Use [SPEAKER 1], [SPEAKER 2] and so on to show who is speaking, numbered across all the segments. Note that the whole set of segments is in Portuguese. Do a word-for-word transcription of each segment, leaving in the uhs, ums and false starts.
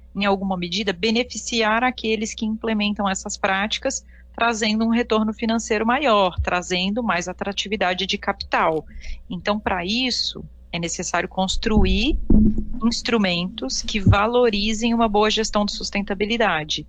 [SPEAKER 1] em alguma medida, beneficiar aqueles que implementam essas práticas, trazendo um retorno financeiro maior, trazendo mais atratividade de capital. Então, para isso, é necessário construir instrumentos que valorizem uma boa gestão de sustentabilidade.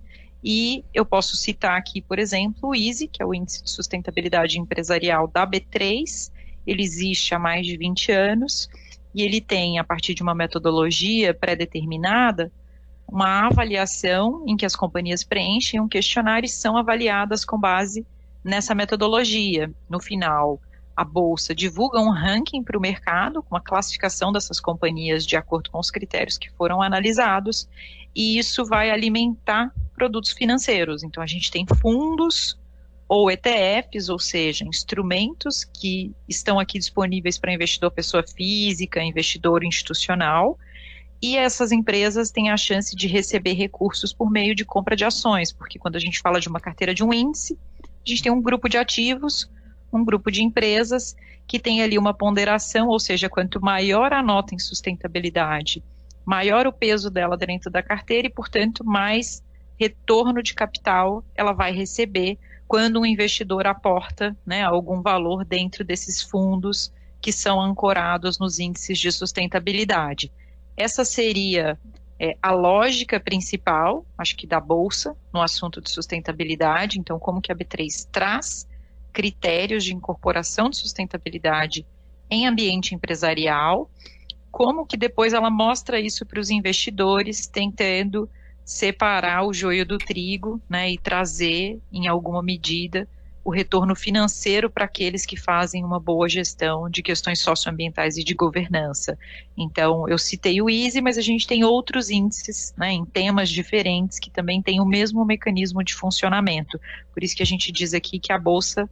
[SPEAKER 1] E eu posso citar aqui, por exemplo, o ISE, que é o Índice de Sustentabilidade Empresarial da B três. Ele existe há mais de vinte anos e ele tem, a partir de uma metodologia pré-determinada, uma avaliação em que as companhias preenchem um questionário e são avaliadas com base nessa metodologia. No final, a Bolsa divulga um ranking para o mercado, com a classificação dessas companhias de acordo com os critérios que foram analisados, e isso vai alimentar produtos financeiros. Então, a gente tem fundos ou E T Fs, ou seja, instrumentos que estão aqui disponíveis para investidor pessoa física, investidor institucional, e essas empresas têm a chance de receber recursos por meio de compra de ações, porque quando a gente fala de uma carteira de um índice, a gente tem um grupo de ativos, um grupo de empresas que tem ali uma ponderação, ou seja, quanto maior a nota em sustentabilidade, maior o peso dela dentro da carteira e, portanto, mais retorno de capital ela vai receber quando um investidor aporta, né, algum valor dentro desses fundos que são ancorados nos índices de sustentabilidade. Essa seria é, a lógica principal, acho que da Bolsa, no assunto de sustentabilidade. Então, como que a B três traz critérios de incorporação de sustentabilidade em ambiente empresarial, como que depois ela mostra isso para os investidores, tentando separar o joio do trigo, né, e trazer, em alguma medida, o retorno financeiro para aqueles que fazem uma boa gestão de questões socioambientais e de governança. Então, eu citei o ISE, mas a gente tem outros índices, né, em temas diferentes, que também têm o mesmo mecanismo de funcionamento. Por isso que a gente diz aqui que a Bolsa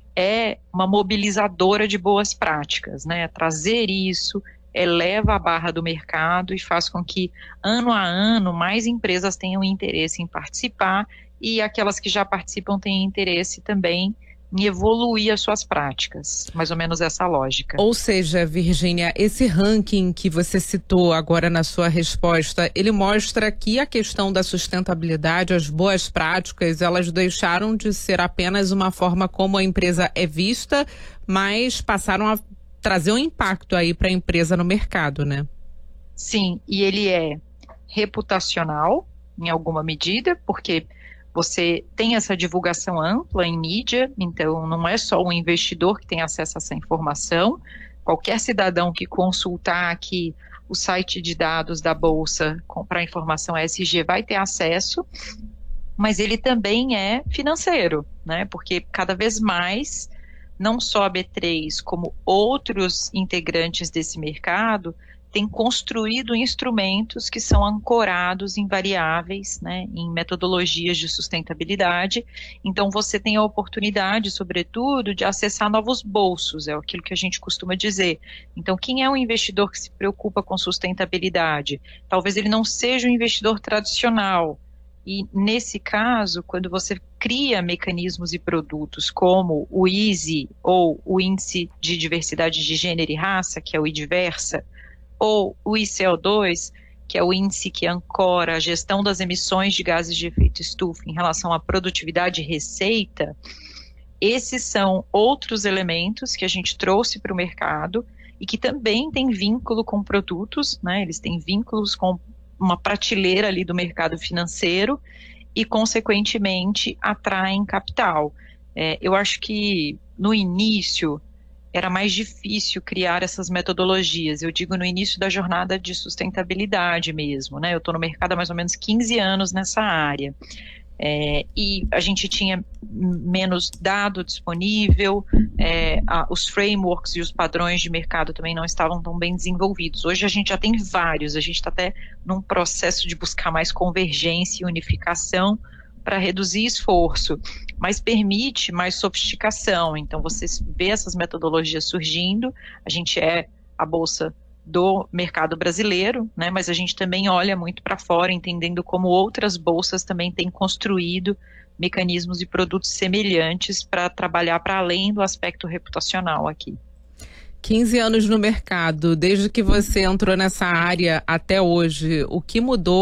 [SPEAKER 1] é uma mobilizadora de boas práticas, né, trazer isso eleva a barra do mercado e faz com que, ano a ano, mais empresas tenham interesse em participar, e aquelas que já participam têm interesse também em evoluir as suas práticas. Mais ou menos essa lógica.
[SPEAKER 2] Ou seja, Virgínia, esse ranking que você citou agora na sua resposta, ele mostra que a questão da sustentabilidade, as boas práticas, elas deixaram de ser apenas uma forma como a empresa é vista, mas passaram a trazer um impacto aí para a empresa no mercado, né?
[SPEAKER 1] Sim, e ele é reputacional, em alguma medida, porque você tem essa divulgação ampla em mídia, então não é só o investidor que tem acesso a essa informação. Qualquer cidadão que consultar aqui o site de dados da Bolsa para a informação E S G vai ter acesso, mas ele também é financeiro, né? Porque cada vez mais, não só a B três, como outros integrantes desse mercado, tem construído instrumentos que são ancorados em variáveis, né, em metodologias de sustentabilidade. Então, você tem a oportunidade, sobretudo, de acessar novos bolsos, é aquilo que a gente costuma dizer. Então, quem é um investidor que se preocupa com sustentabilidade? Talvez ele não seja um investidor tradicional. E, nesse caso, quando você cria mecanismos e produtos como o ISE, ou o Índice de Diversidade de Gênero e Raça, que é o IDIVERSA, ou o I C O dois, que é o índice que ancora a gestão das emissões de gases de efeito estufa em relação à produtividade e receita, esses são outros elementos que a gente trouxe para o mercado e que também têm vínculo com produtos, né? Eles têm vínculos com uma prateleira ali do mercado financeiro e, consequentemente, atraem capital. É, eu acho que, no início, era mais difícil criar essas metodologias. Eu digo no início da jornada de sustentabilidade mesmo, né? Eu estou no mercado há mais ou menos quinze anos nessa área. É, e a gente tinha menos dado disponível, é, a, os frameworks e os padrões de mercado também não estavam tão bem desenvolvidos. Hoje a gente já tem vários, a gente está até num processo de buscar mais convergência e unificação para reduzir esforço, mas permite mais sofisticação. Então, você vê essas metodologias surgindo, a gente é a Bolsa do mercado brasileiro, né, mas a gente também olha muito para fora, entendendo como outras bolsas também têm construído mecanismos e produtos semelhantes para trabalhar para além do aspecto reputacional aqui.
[SPEAKER 2] quinze anos no mercado, desde que você entrou nessa área até hoje, o que mudou